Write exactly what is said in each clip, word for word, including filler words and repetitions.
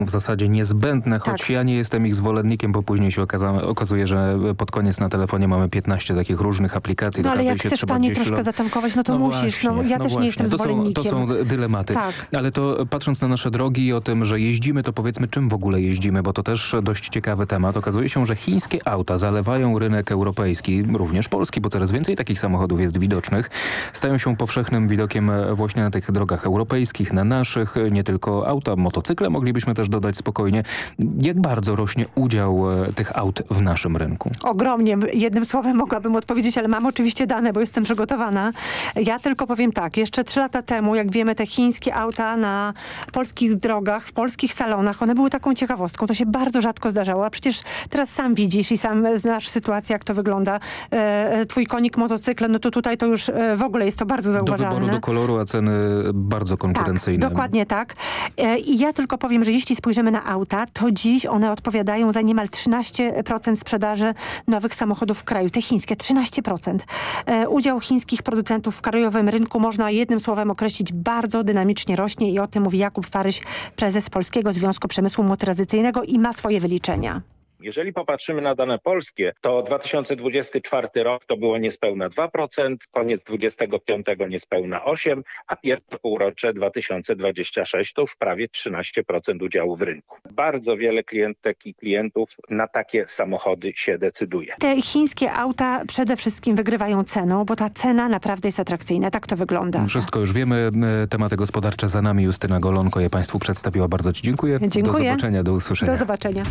w zasadzie niezbędne, choć Tak. ja nie jestem ich zwolennikiem, bo później się okaza- okazuje, że pod koniec na telefonie mamy piętnaście takich różnych aplikacji. No do ale każdej jak się chcesz trzeba taniej gdzieś troszkę lo- zatankować, no to no musisz. No, właśnie, ja no też właśnie. nie jestem to są, zwolennikiem. to są dylematy. Tak. Ale to patrząc na nasze drogi i o tym, że jeździmy, to powiedzmy czym w ogóle jeździmy, bo to też dość ciekawy temat. Okazuje się, że chińskie auta zalewają rynek europejski, również polski, bo coraz więcej takich samochodów jest widocznych. Stają się powszechnym widokiem właśnie na tych drogach europejskich, na naszych, nie tylko auta, motocykle moglibyśmy też dodać spokojnie. Jak bardzo rośnie udział e, tych aut w naszym rynku? Ogromnie. Jednym słowem mogłabym odpowiedzieć, ale mam oczywiście dane, bo jestem przygotowana. Ja tylko powiem tak. Jeszcze trzy lata temu, jak wiemy, te chińskie auta na polskich drogach, w polskich salonach, one były taką ciekawostką. To się bardzo rzadko zdarzało. A przecież teraz sam widzisz i sam znasz sytuację, jak to wygląda. E, twój konik motocykle, no to tutaj to już e, w ogóle jest to bardzo Do zauważalne. wyboru, do koloru, a ceny bardzo konkurencyjne. Tak, dokładnie tak. E, I ja tylko powiem, że jeśli spojrzymy na auta, to dziś one odpowiadają za niemal trzynaście procent sprzedaży nowych samochodów w kraju. Te chińskie, trzynaście procent. E, udział chińskich producentów w krajowym rynku można jednym słowem określić bardzo dynamicznie rośnie i o tym mówi Jakub Faryś, prezes Polskiego Związku Przemysłu Motoryzacyjnego i ma swoje wyliczenia. Jeżeli popatrzymy na dane polskie, to dwa tysiące dwudziesty czwarty rok to było niespełna dwa procent, koniec dwudziestego piątego niespełna osiem procent, a pierwsze półrocze dwa tysiące dwudziestego szóstego to już prawie trzynaście procent udziału w rynku. Bardzo wiele klientek i klientów na takie samochody się decyduje. Te chińskie auta przede wszystkim wygrywają ceną, bo ta cena naprawdę jest atrakcyjna. Tak to wygląda. Wszystko już wiemy. Tematy gospodarcze za nami. Justyna Golonko je Państwu przedstawiła. Bardzo Ci dziękuję. Dziękuję. Do zobaczenia, do usłyszenia. Do zobaczenia.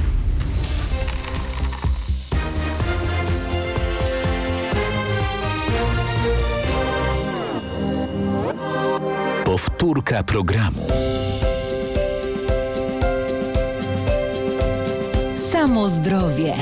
Powtórka programu. Samo zdrowie.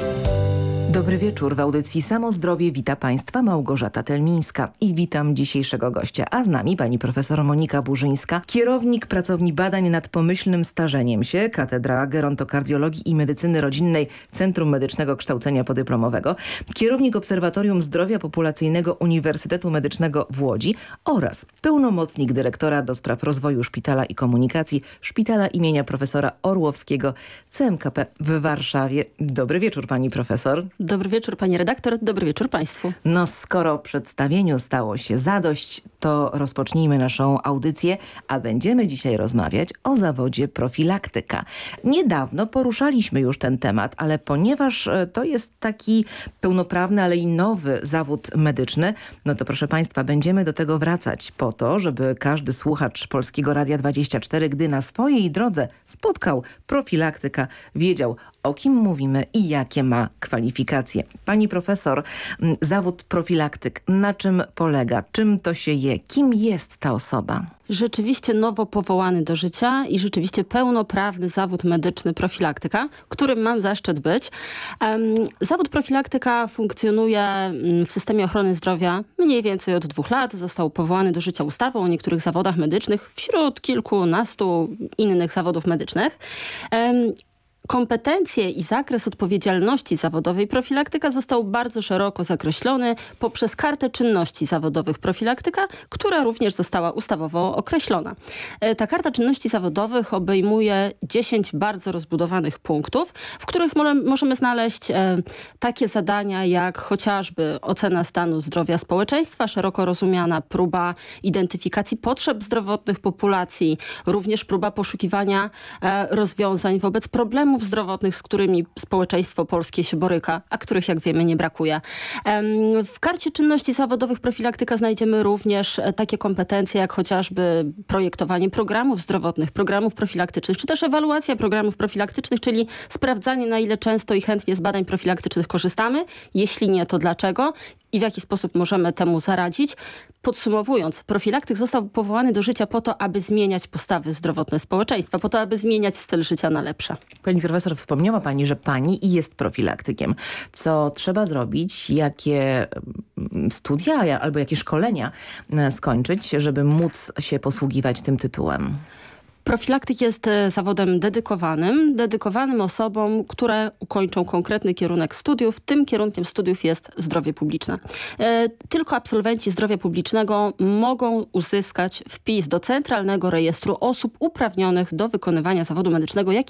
Dobry wieczór. W audycji Samo Zdrowie wita Państwa Małgorzata Telmińska i witam dzisiejszego gościa, a z nami pani profesor Monika Burzyńska, kierownik pracowni badań nad pomyślnym starzeniem się, Katedra Gerontokardiologii i Medycyny Rodzinnej Centrum Medycznego Kształcenia Podyplomowego, kierownik Obserwatorium Zdrowia Populacyjnego Uniwersytetu Medycznego w Łodzi oraz pełnomocnik dyrektora do spraw rozwoju szpitala i komunikacji Szpitala imienia profesora Orłowskiego C M K P w Warszawie. Dobry wieczór pani profesor. Dobry wieczór pani redaktor, dobry wieczór państwu. No skoro przedstawieniu stało się zadość, to rozpocznijmy naszą audycję, a będziemy dzisiaj rozmawiać o zawodzie profilaktyka. Niedawno poruszaliśmy już ten temat, ale ponieważ to jest taki pełnoprawny, ale i nowy zawód medyczny, no to proszę państwa, będziemy do tego wracać po to, żeby każdy słuchacz Polskiego Radia dwadzieścia cztery, gdy na swojej drodze spotkał profilaktyka, wiedział, o kim mówimy i jakie ma kwalifikacje. Pani profesor, zawód profilaktyk, na czym polega? Czym to się je? Kim jest ta osoba? Rzeczywiście nowo powołany do życia i rzeczywiście pełnoprawny zawód medyczny profilaktyka, którym mam zaszczyt być. Um, zawód profilaktyka funkcjonuje w systemie ochrony zdrowia mniej więcej od dwóch lat. Został powołany do życia ustawą o niektórych zawodach medycznych wśród kilkunastu innych zawodów medycznych. Um, Kompetencje i zakres odpowiedzialności zawodowej profilaktyka został bardzo szeroko zakreślony poprzez kartę czynności zawodowych profilaktyka, która również została ustawowo określona. Ta karta czynności zawodowych obejmuje dziesięć bardzo rozbudowanych punktów, w których mo możemy znaleźć e, takie zadania jak chociażby ocena stanu zdrowia społeczeństwa, szeroko rozumiana próba identyfikacji potrzeb zdrowotnych populacji, również próba poszukiwania e, rozwiązań wobec problemów zdrowotnych, z którymi społeczeństwo polskie się boryka, a których, jak wiemy, nie brakuje. W karcie czynności zawodowych profilaktyka znajdziemy również takie kompetencje, jak chociażby projektowanie programów zdrowotnych, programów profilaktycznych, czy też ewaluacja programów profilaktycznych, czyli sprawdzanie, na ile często i chętnie z badań profilaktycznych korzystamy. Jeśli nie, to dlaczego? I w jaki sposób możemy temu zaradzić. Podsumowując, profilaktyk został powołany do życia po to, aby zmieniać postawy zdrowotne społeczeństwa, po to, aby zmieniać styl życia na lepsze. Pani profesor, wspomniała pani, że pani jest profilaktykiem. Co trzeba zrobić, jakie studia albo jakie szkolenia skończyć, żeby móc się posługiwać tym tytułem? Profilaktyk jest e, zawodem dedykowanym, dedykowanym osobom, które ukończą konkretny kierunek studiów. Tym kierunkiem studiów jest zdrowie publiczne. E, tylko absolwenci zdrowia publicznego mogą uzyskać wpis do Centralnego Rejestru Osób Uprawnionych do wykonywania zawodu medycznego, jaki